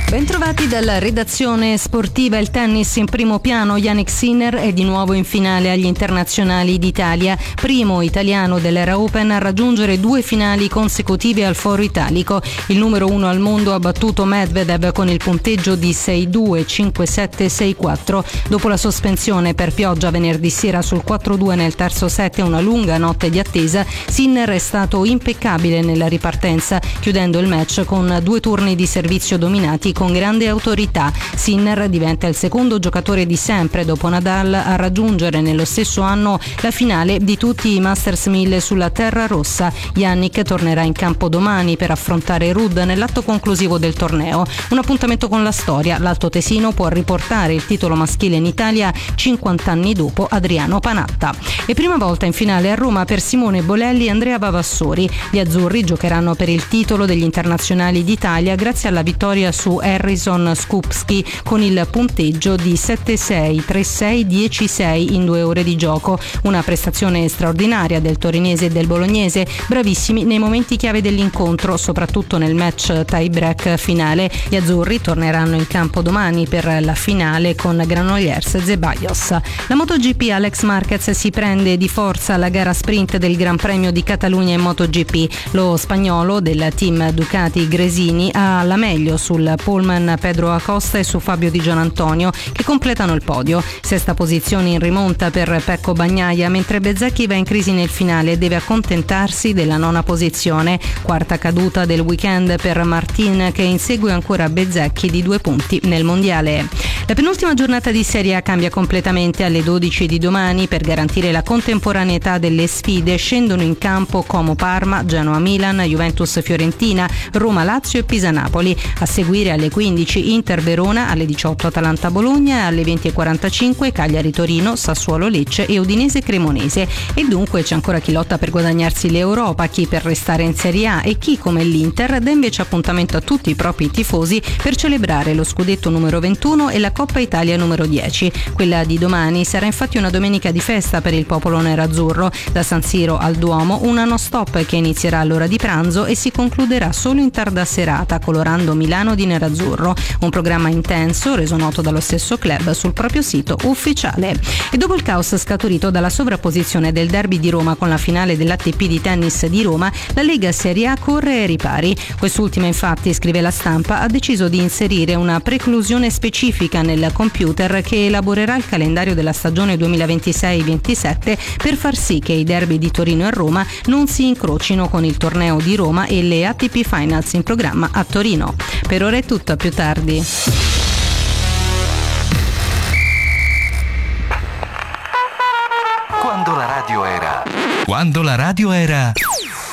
Bentrovati dalla redazione sportiva. Il tennis in primo piano. Jannik Sinner è di nuovo in finale agli internazionali d'Italia, primo italiano dell'Era Open a raggiungere 2 finali consecutive al Foro Italico. Il numero 1 al mondo ha battuto Medvedev con il punteggio di 6-2, 5-7, 6-4. Dopo la sospensione per pioggia venerdì sera sul 4-2 nel terzo set e una lunga notte di attesa, Sinner è stato impeccabile nella ripartenza, chiudendo il match con 2 turni di servizio dominati con grande autorità. Sinner diventa il secondo giocatore di sempre dopo Nadal a raggiungere nello stesso anno la finale di tutti i Masters 1000 sulla terra rossa. Jannik tornerà in campo domani per affrontare Ruud nell'atto conclusivo del torneo. Un appuntamento con la storia. L'Alto Tesino può riportare il titolo maschile in Italia 50 anni dopo Adriano Panatta. E prima volta in finale a Roma per Simone Bolelli e Andrea Vavassori. Gli azzurri giocheranno per il titolo degli internazionali d'Italia grazie alla vittoria su Harrison Skupski con il punteggio di 7-6, 3-6, 10-6 in 2 ore di gioco. Una prestazione straordinaria del torinese e del bolognese, bravissimi nei momenti chiave dell'incontro, soprattutto nel match tie break finale. Gli azzurri torneranno in campo domani per la finale con Granollers Zeballos. La MotoGP. Alex Marquez si prende di forza la gara sprint del Gran Premio di Catalogna in MotoGP. Lo spagnolo del team Ducati Gresini ha la meglio sul Pullman Pedro Acosta e su Fabio Di Gianantonio, che completano il podio. Sesta posizione in rimonta per Pecco Bagnaia, mentre Bezzecchi va in crisi nel finale e deve accontentarsi della 9ª posizione. Quarta caduta del weekend per Martin, che insegue ancora Bezzecchi di 2 punti nel mondiale. La penultima giornata di Serie A cambia completamente. Alle 12 di domani, per garantire la contemporaneità delle sfide, scendono in campo Como Parma, Genoa Milan, Juventus Fiorentina, Roma Lazio e Pisa Napoli. A seguire alle 15 Inter Verona, alle 18 Atalanta Bologna, alle 20:45 Cagliari Torino, Sassuolo Lecce e Udinese Cremonese. E dunque c'è ancora chi lotta per guadagnarsi l'Europa, chi per restare in Serie A e chi, come l'Inter, dà invece appuntamento a tutti i propri tifosi per celebrare lo scudetto numero 21 e la Coppa Italia numero 10. Quella di domani sarà infatti una domenica di festa per il popolo nerazzurro. Da San Siro al Duomo una non stop che inizierà all'ora di pranzo e si concluderà solo in tarda serata, colorando Milano di nerazzurro. Un programma intenso reso noto dallo stesso club sul proprio sito ufficiale. E dopo il caos scaturito dalla sovrapposizione del derby di Roma con la finale dell'ATP di tennis di Roma, la Lega Serie A corre ai ripari. Quest'ultima, infatti, scrive La Stampa, ha deciso di inserire una preclusione specifica nel computer che elaborerà il calendario della stagione 2026-27 per far sì che i derby di Torino e Roma non si incrocino con il torneo di Roma e le ATP Finals in programma a Torino. Per ora è tutto, a più tardi. Quando la radio era